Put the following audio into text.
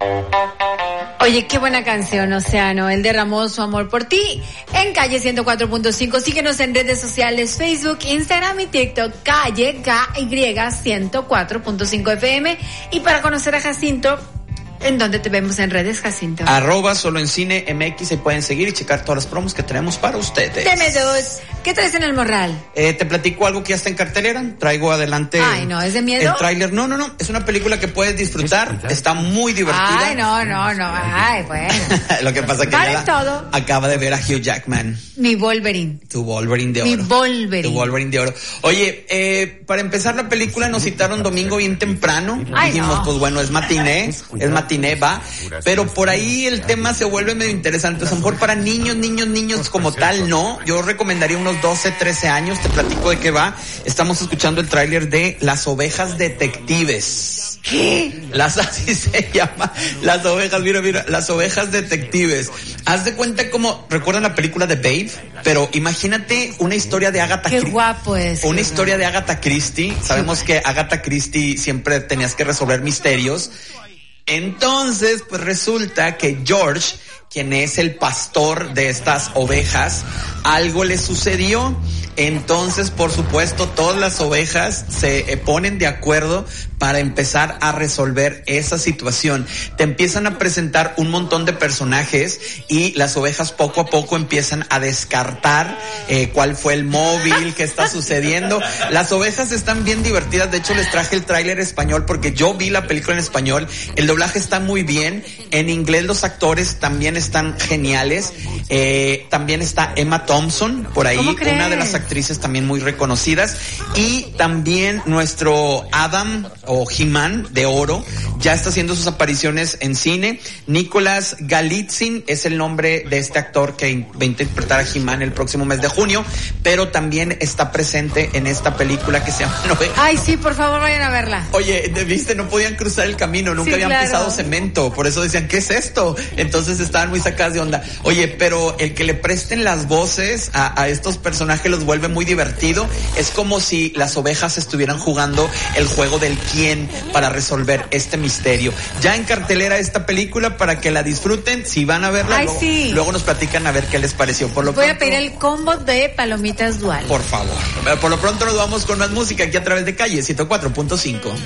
Oye, qué buena canción, Océano. Él derramó su amor por ti en Calle 104.5. Síguenos en redes sociales, Facebook, Instagram y TikTok. Calle KY 104.5 FM. Y para conocer a Jacinto, ¿en dónde te vemos en redes, Jacinto? @solo en cine MX, se pueden seguir y checar todas las promos que tenemos para ustedes. Deme dos. ¿Qué traes en el morral? Te platico algo que ya está en cartelera. Traigo adelante. Ay, no, ¿es de miedo? El tráiler. No. Es una película que puedes disfrutar. Está muy divertida. Ay, no. Ay, bueno. Lo que pasa es que acaba de ver a Hugh Jackman. Mi Wolverine. Tu Wolverine de oro. Mi Wolverine. Tu Wolverine de oro. Oye, para empezar la película nos citaron domingo bien temprano. Ay, dijimos, no. pues bueno, es matiné, va. Pero por ahí el tema se vuelve medio interesante. O sea, mejor para niños como tal, no. Yo recomendaría unos 12, 13 años. Te platico de qué va. Estamos escuchando el tráiler de Las Ovejas Detectives. ¿Qué? Así se llama. Las ovejas, mira, Las Ovejas Detectives. Haz de cuenta como, ¿recuerdan la película de Babe? Pero imagínate una historia de Agatha Christie. Qué guapo es. Una historia de Agatha Christie. Sabemos que Agatha Christie siempre tenías que resolver misterios. Entonces, pues resulta que George, quien es el pastor de estas ovejas, algo le sucedió. Entonces, por supuesto, todas las ovejas se ponen de acuerdo para empezar a resolver esa situación. Te empiezan a presentar un montón de personajes y las ovejas poco a poco empiezan a descartar cuál fue el móvil, qué está sucediendo. Las ovejas están bien divertidas. De hecho, les traje el tráiler español porque yo vi la película en español. El doblaje está muy bien. En inglés los actores también están geniales. También está Emma Thompson por ahí, una de las actrices también muy reconocidas. Y también nuestro Adam o He-Man de oro ya está haciendo sus apariciones en cine. Nicolás Galitzin es el nombre de este actor que va a interpretar a He-Man el próximo mes de junio, pero también está presente en esta película que se llama Ay, sí, por favor, vayan a verla. Oye, viste, no podían cruzar el camino, nunca habían pisado cemento, por eso decían, ¿qué es esto? Entonces estaban muy sacadas de onda. Oye, pero el que le presten las voces a estos personajes los vuelve muy divertido. Es como si las ovejas estuvieran jugando el juego del quién para resolver este misterio. Ya en cartelera esta película para que la disfruten. Si van a verla, luego nos platican a ver qué les pareció. Voy a pedir el combo de palomitas dual. Por favor. Por lo pronto nos vamos con más música aquí a través de Calle 104.5.